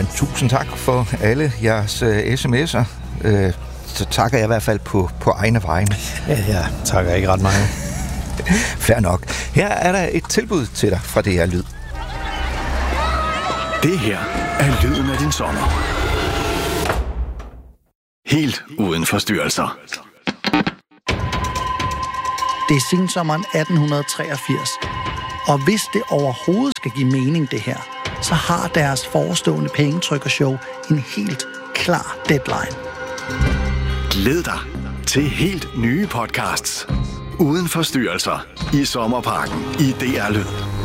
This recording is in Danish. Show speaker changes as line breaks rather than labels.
Jamen, tusind tak for alle jeres sms'er. Så takker jeg i hvert fald på egne vegne.
Ja, jeg takker ikke ret mange.
Fair nok. Her er der et tilbud til dig fra DR Lyd.
Det her er lyden af din sommer. Helt uden forstyrrelser.
Det er sensommeren 1883. Og hvis det overhovedet skal give mening, det her, så har deres forestående pengetrykkershow en helt klar deadline.
Glæd dig til helt nye podcasts. Uden forstyrrelser i Sommerparken i DR Lyd.